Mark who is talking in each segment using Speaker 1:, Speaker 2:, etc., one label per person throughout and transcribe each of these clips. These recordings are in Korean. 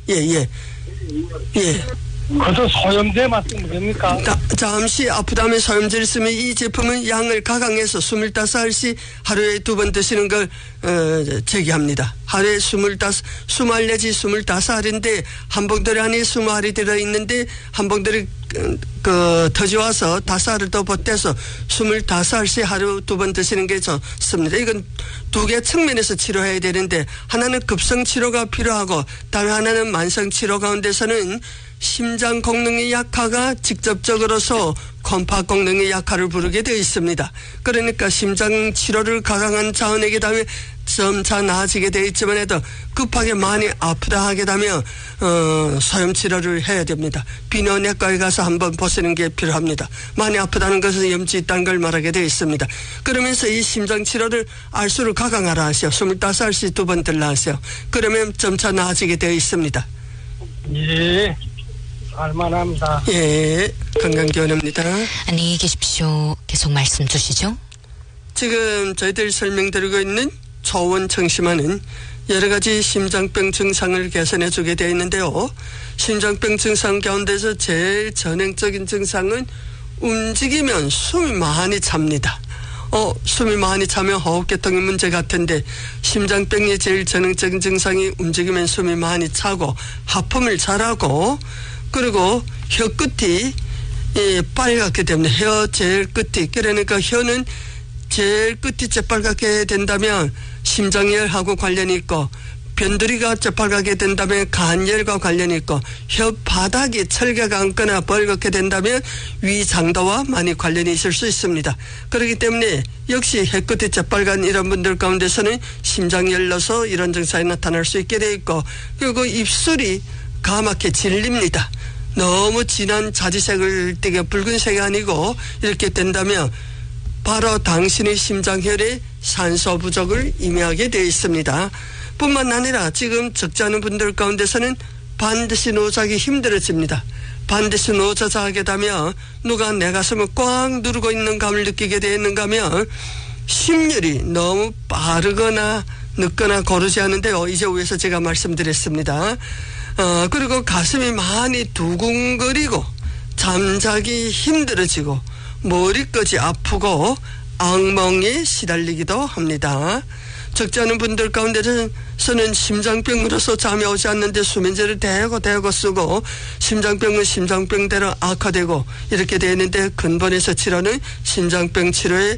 Speaker 1: 예, 예. 예.
Speaker 2: 그것도 소염제 맞으면 됩니까?
Speaker 1: 잠시 아프다면 소염제를 쓰면 이 제품은 양을 가강해서 25알씩 하루에 2번 드시는 걸 제기합니다. 하루에 20알 내지 25알인데 한 봉다리 안에 20알이 들어있는데 한 봉다리 터지와서 5알을 더 보태서 25알씩 하루 2번 드시는 게 좋습니다. 이건 두 개 측면에서 치료해야 되는데 하나는 급성 치료가 필요하고 다른 하나는 만성 치료 가운데서는 심장功能의 약화가 직접적으로서 컴파功能의 약화를 부르게 되어 있습니다. 그러니까 심장 치료를 가강한 자원에게 되면 점차 나아지게 되어 있지만 해도 급하게 많이 아프다 하게 되면 소염 치료를 해야 됩니다. 비뇨내과에 가서 한번 보시는 게 필요합니다. 많이 아프다는 것은 염증이 있다는 걸 말하게 되어 있습니다. 그러면서 이 심장 치료를 알수록 가강하라 하세요. 25알씩 2번 들라 하세요. 그러면 점차 나아지게 되어 있습니다.
Speaker 2: 예. 알만합니다.
Speaker 1: 예, 건강기원입니다.
Speaker 3: 안녕히 계십시오. 계속 말씀 주시죠.
Speaker 1: 지금 저희들 설명드리고 있는 초원청심환은 여러 가지 심장병 증상을 개선해 주게 되어 있는데요. 심장병 증상 가운데서 제일 전형적인 증상은 움직이면 숨이 많이 찹니다. 숨이 많이 차면 호흡계통의 문제 같은데 심장병의 제일 전형적인 증상이 움직이면 숨이 많이 차고 하품을 잘하고 그리고 혀끝이 빨갛게 됩니다. 혀 제일 끝이. 그러니까 혀는 제일 끝이 재빨갛게 된다면 심장열하고 관련이 있고 변두리가 재빨갛게 된다면 간열과 관련이 있고 혀 바닥이 철개가 앉거나 벌겋게 된다면 위장도와 많이 관련이 있을 수 있습니다. 그렇기 때문에 역시 혀끝이 재빨간 이런 분들 가운데서는 심장열로서 이런 증상이 나타날 수 있게 되어 있고 그리고 입술이 까맣게 질립니다. 너무 진한 자지색을 띠게 붉은색이 아니고 이렇게 된다면 바로 당신의 심장혈에 산소 부족을 의미하게 되어 있습니다. 뿐만 아니라 지금 적지 않은 분들 가운데서는 반드시 노자기 힘들어집니다. 반드시 노자자 하게 되면 누가 내 가슴을 꽉 누르고 있는 감을 느끼게 되는가 하면 심율이 너무 빠르거나 늦거나 고르지 않은데요. 이제 위에서 제가 말씀드렸습니다. 그리고 가슴이 많이 두근거리고 잠자기 힘들어지고 머리끝이 아프고 악몽에 시달리기도 합니다. 적지 않은 분들 가운데서는 심장병으로서 잠이 오지 않는데 수면제를 대고 쓰고 심장병은 심장병대로 악화되고 이렇게 되는데 근본에서 치료는 심장병 치료에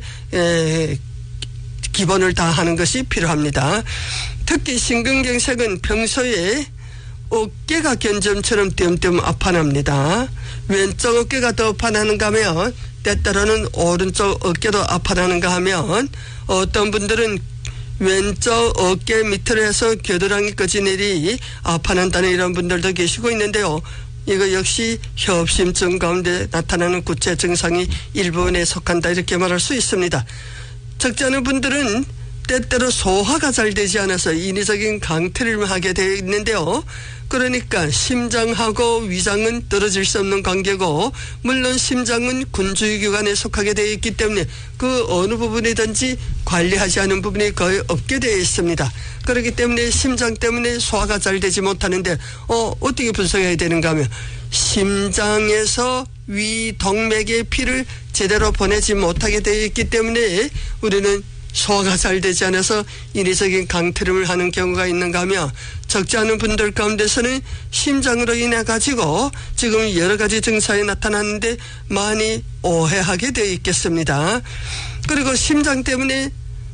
Speaker 1: 기본을 다하는 것이 필요합니다. 특히 심근경색은 평소에 어깨가 견점처럼 띄엄띄엄 아파납니다. 왼쪽 어깨가 더 아파나는가 하면 때때로는 오른쪽 어깨도 아파나는가 하면 어떤 분들은 왼쪽 어깨 밑으로 해서 겨드랑이까지 내리 아파난다는 이런 분들도 계시고 있는데요. 이거 역시 협심증 가운데 나타나는 구체 증상이 일부분에 속한다 이렇게 말할 수 있습니다. 적지 않은 분들은 때때로 소화가 잘 되지 않아서 인위적인 강퇴를 하게 되어 있는데요. 그러니까 심장하고 위장은 떨어질 수 없는 관계고 물론 심장은 군주의기관에 속하게 되어 있기 때문에 그 어느 부분이든지 관리하지 않은 부분이 거의 없게 되어 있습니다. 그렇기 때문에 심장 때문에 소화가 잘 되지 못하는데 어떻게 분석해야 되는가 하면 심장에서 위 동맥의 피를 제대로 보내지 못하게 되어 있기 때문에 우리는 소화가 잘 되지 않아서 인위적인 강퇴를 하는 경우가 있는가 하면 적지 않은 분들 가운데서는 심장으로 인해 가지고 지금 여러 가지 증상이 나타나는데 많이 오해하게 되어 있겠습니다. 그리고 심장 때문에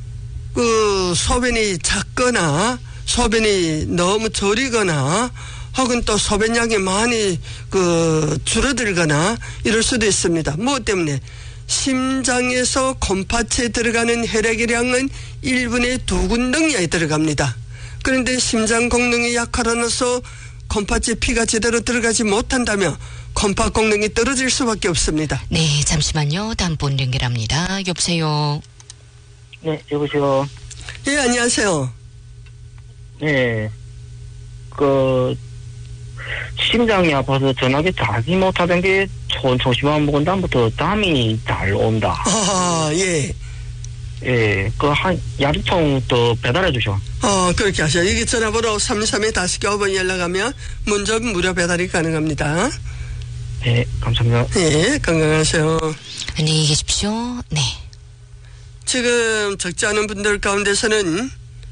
Speaker 1: 소변이 작거나 소변이 너무 저리거나 혹은 또 소변량이 많이 줄어들거나 이럴 수도 있습니다. 뭐 때문에? 심장에서 콩팥에 들어가는 혈액량은 1분에 2군덩이에 들어갑니다. 그런데 심장功能이 약화로서 콩팥에 피가 제대로 들어가지 못한다면 콩팥功能이 떨어질 수밖에 없습니다.
Speaker 3: 네, 잠시만요. 다음 분 연결합니다. 여보세요.
Speaker 4: 네, 여보세요.
Speaker 1: 예, 안녕하세요.
Speaker 4: 네, 심장이 아파서 전화기 자지 못하던 게 초심환 먹은 다음부터 땀이 잘 온다.
Speaker 1: 아, 예.
Speaker 4: 예, 그 한 야리통 또 배달해 주셔.
Speaker 1: 그렇게 하셔. 여기 전화번호 33-5번 연락하면 문접 무료 배달이 가능합니다.
Speaker 4: 예, 감사합니다.
Speaker 1: 예, 건강하세요.
Speaker 3: 안녕히 계십시오. 네.
Speaker 1: 지금 적지 않은 분들 가운데서는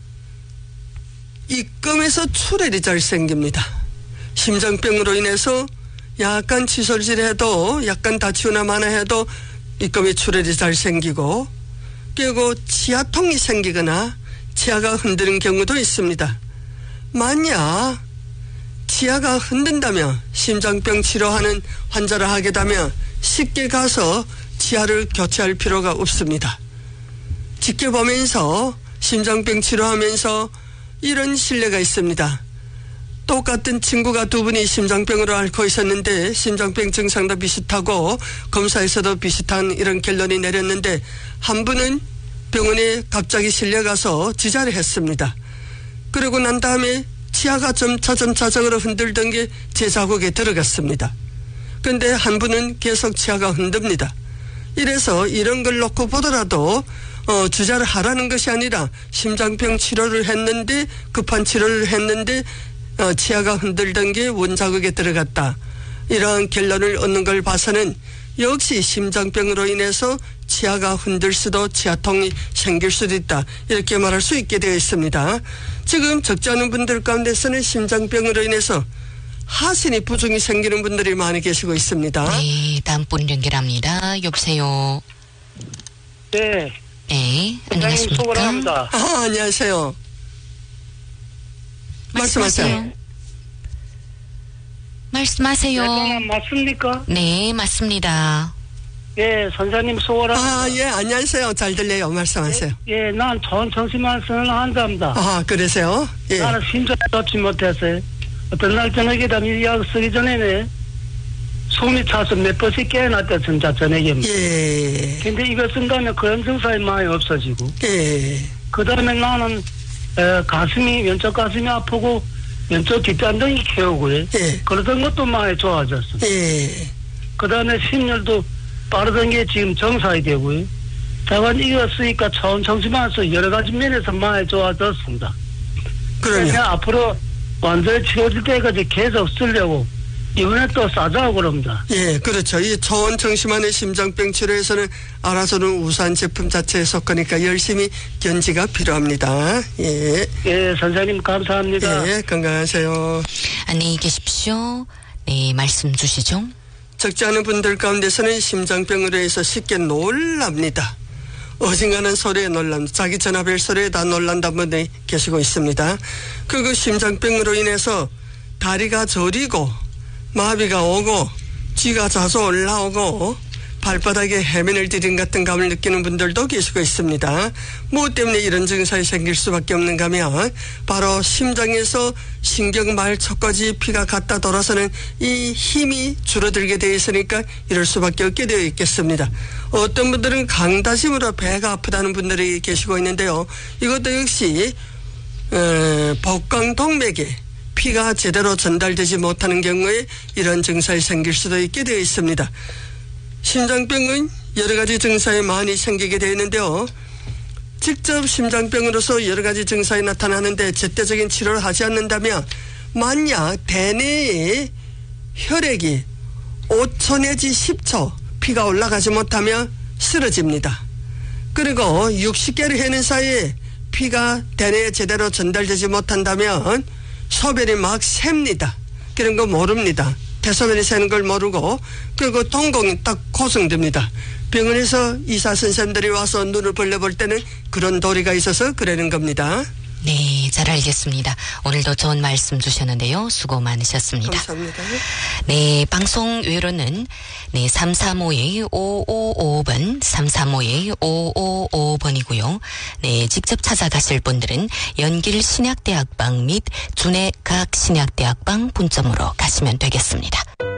Speaker 1: 입금에서 출혈이 잘 생깁니다. 심장병으로 인해서 약간 치솔질해도 약간 다치거나 마나 해도 입금에 출혈이 잘 생기고 그리고 치아통이 생기거나 치아가 흔드는 경우도 있습니다. 만약 치아가 흔든다면 심장병 치료하는 환자를 하게 되면 쉽게 가서 치아를 교체할 필요가 없습니다. 지켜보면서 심장병 치료하면서 이런 신뢰가 있습니다. 똑같은 친구가 두 분이 심장병으로 앓고 있었는데 심장병 증상도 비슷하고 검사에서도 비슷한 이런 결론이 내렸는데 한 분은 병원에 갑자기 실려가서 지자를 했습니다. 그러고 난 다음에 치아가 점차적으로 흔들던 게 제 자국에 들어갔습니다. 그런데 한 분은 계속 치아가 흔듭니다. 이래서 이런 걸 놓고 보더라도 주자를 하라는 것이 아니라 심장병 치료를 했는데 급한 치료를 했는데 치아가 흔들던 게 원자극에 들어갔다. 이러한 결론을 얻는 걸 봐서는 역시 심장병으로 인해서 치아가 흔들 수도 치아통이 생길 수도 있다. 이렇게 말할 수 있게 되어 있습니다. 지금 적지 않은 분들 가운데서는 심장병으로 인해서 하신이 부종이 생기는 분들이 많이 계시고 있습니다.
Speaker 3: 네, 다음 분 연결합니다. 여보세요.
Speaker 2: 네.
Speaker 3: 네,
Speaker 2: 원장님
Speaker 3: 안녕하십니까?
Speaker 2: 수고합니다.
Speaker 1: 안녕하세요. 말씀하세요.
Speaker 3: 말씀하세요.
Speaker 2: 네, 맞습니까?
Speaker 3: 네, 맞습니다.
Speaker 2: 예, 선생님 수고합니다.
Speaker 1: 예, 안녕하세요. 잘 들려요. 말씀하세요.
Speaker 2: 예, 난 좋은 정신만 쓰는 환자입니다.
Speaker 1: 그러세요? 예.
Speaker 2: 나는 심장이 좋지 못해서 어떤 날 저녁에 이 약 쓰기 전에는 숨이 차서 몇 번씩 깨어났다 진짜 저녁에.
Speaker 1: 예.
Speaker 2: 근데 이거 쓴다면 그런 증상이 많이 없어지고.
Speaker 1: 예.
Speaker 2: 그 다음에 나는 왼쪽 가슴이 아프고 왼쪽 뒷잔등이 키우고요.
Speaker 1: 예.
Speaker 2: 그러던 것도 많이 좋아졌어.
Speaker 1: 예.
Speaker 2: 그 다음에 심혈도 빠르던 게 지금 정상이 되고요. 다만 이거 쓰니까 처음 정신만서 여러 가지 면에서 많이 좋아졌습니다.
Speaker 1: 그럼요.
Speaker 2: 그냥 앞으로 완전히 치워질 때까지 계속 쓰려고 이번에 또 싸자고 그럽니다.
Speaker 1: 예, 그렇죠. 이 초원 정심환의 심장병 치료에서는 알아서는 우수한 제품 자체에 속하니까 열심히 견지가 필요합니다. 예.
Speaker 2: 예, 선생님 감사합니다.
Speaker 1: 예, 건강하세요.
Speaker 3: 안녕히 계십시오. 네, 말씀 주시죠.
Speaker 1: 적지 않은 분들 가운데서는 심장병으로 해서 쉽게 놀랍니다. 어딘가는 소리에 놀랍니다. 자기 전화벨 소리에 다 놀란다는 분들이 계시고 있습니다. 그리고 심장병으로 인해서 다리가 저리고 마비가 오고 쥐가 자주 올라오고 발바닥에 해면을 들인 같은 감을 느끼는 분들도 계시고 있습니다. 무엇 때문에 이런 증상이 생길 수밖에 없는가 하면 바로 심장에서 신경말 척까지 피가 갔다 돌아서는 이 힘이 줄어들게 되어 있으니까 이럴 수밖에 없게 되어 있겠습니다. 어떤 분들은 강다짐으로 배가 아프다는 분들이 계시고 있는데요. 이것도 역시 복강동맥에 피가 제대로 전달되지 못하는 경우에 이런 증상이 생길 수도 있게 되어 있습니다. 심장병은 여러 가지 증상이 많이 생기게 되어 있는데요. 직접 심장병으로서 여러 가지 증상이 나타나는데 제때적인 치료를 하지 않는다면 만약 대뇌에 혈액이 5초 내지 10초 피가 올라가지 못하면 쓰러집니다. 그리고 60개를 해는 사이에 피가 대뇌에 제대로 전달되지 못한다면 소변이 막 셉니다. 그런 거 모릅니다. 대소변이 새는 걸 모르고 그리고 동공이 딱 고정됩니다. 병원에서 의사 선생님들이 와서 눈을 벌려볼 때는 그런 도리가 있어서 그러는 겁니다.
Speaker 3: 네, 잘 알겠습니다. 오늘도 좋은 말씀 주셨는데요. 수고 많으셨습니다.
Speaker 1: 감사합니다.
Speaker 3: 네, 방송 외로는 335-5555번, 335-5555번이고요. 네, 직접 찾아가실 분들은 연길신약대학방 및 준해각신약대학방 분점으로 가시면 되겠습니다.